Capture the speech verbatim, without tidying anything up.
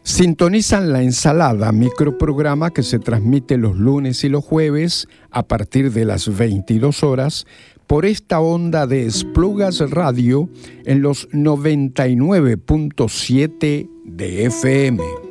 Sintonizan La Ensalada, microprograma que se transmite los lunes y los jueves a partir de las veintidós horas por esta onda de Esplugas Radio en los noventa y nueve punto siete de F M.